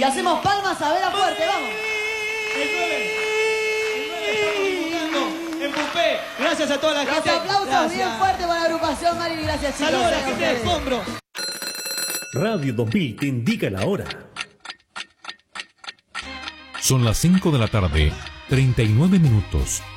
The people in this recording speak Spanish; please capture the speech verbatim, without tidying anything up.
Y hacemos palmas a Vera fuerte, vamos. El nueve. En Pupé. Gracias a toda la Los gente. aplausos Gracias. bien fuertes por la agrupación, Mari. Gracias, chicos. Saludos a la gente de Escombro. Radio dos mil te indica la hora. Son las cinco de la tarde, treinta y nueve minutos.